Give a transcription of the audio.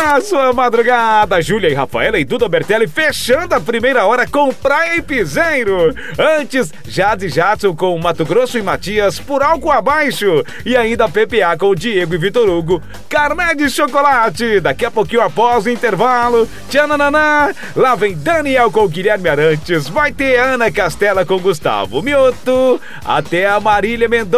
A sua madrugada, Júlia e Rafaela e Duda Bertelli fechando a primeira hora com Praia e Piseiro. Antes, Jade e Jadson com Mato Grosso e Matias por Álcool Abaixo. E ainda PPA com Diego e Vitor Hugo, Carmé de Chocolate. Daqui a pouquinho após o intervalo, tchanananá, lá vem Daniel com Guilherme Arantes. Vai ter Ana Castela com Gustavo Mioto. Até a Marília Mendonça